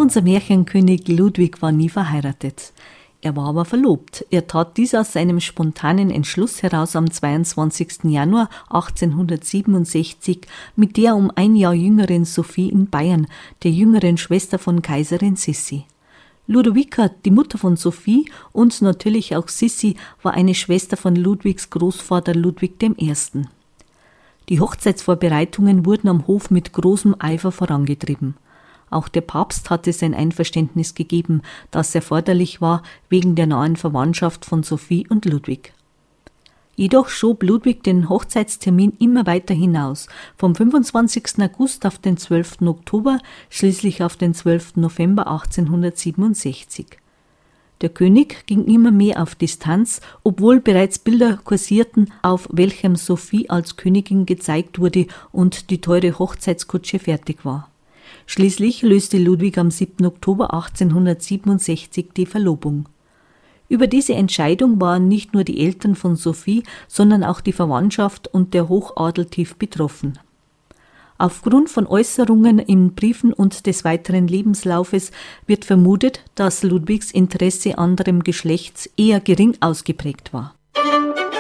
unser Märchenkönig Ludwig war nie verheiratet. Er war aber verlobt. Er tat dies aus seinem spontanen Entschluss heraus am 22. Januar 1867 mit der um ein Jahr jüngeren Sophie in Bayern, der jüngeren Schwester von Kaiserin Sissi. Ludovica, die Mutter von Sophie und natürlich auch Sissi, war eine Schwester von Ludwigs Großvater Ludwig I. Die Hochzeitsvorbereitungen wurden am Hof mit großem Eifer vorangetrieben. Auch der Papst hatte sein Einverständnis gegeben, das erforderlich war wegen der nahen Verwandtschaft von Sophie und Ludwig. Jedoch schob Ludwig den Hochzeitstermin immer weiter hinaus, vom 25. August auf den 12. Oktober, schließlich auf den 12. November 1867. Der König ging immer mehr auf Distanz, obwohl bereits Bilder kursierten, auf welchem Sophie als Königin gezeigt wurde und die teure Hochzeitskutsche fertig war. Schließlich löste Ludwig am 7. Oktober 1867 die Verlobung. Über diese Entscheidung waren nicht nur die Eltern von Sophie, sondern auch die Verwandtschaft und der Hochadel tief betroffen. Aufgrund von Äußerungen in Briefen und des weiteren Lebenslaufes wird vermutet, dass Ludwigs Interesse anderem Geschlechts eher gering ausgeprägt war.